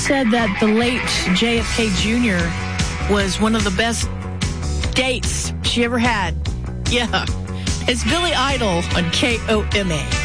said that the late JFK Jr. was one of the best dates she ever had. Yeah. It's Billy Idol on KOMA.